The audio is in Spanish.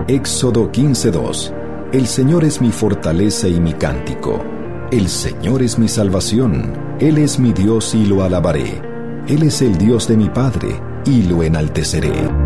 Éxodo 15:2. El Señor es mi fortaleza y mi cántico. El Señor es mi salvación. Él es mi Dios y lo alabaré. Él es el Dios de mi Padre y lo enalteceré.